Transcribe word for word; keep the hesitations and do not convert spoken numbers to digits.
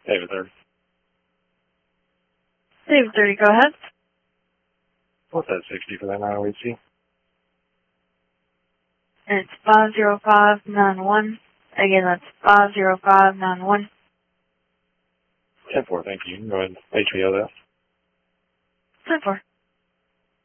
David thirty. David thirty, go ahead. What's that sixty for that nine oh eight C? It's five zero five nine one. Again, that's five zero five nine one. ten four, thank you. You can go ahead and H V O that. ten four.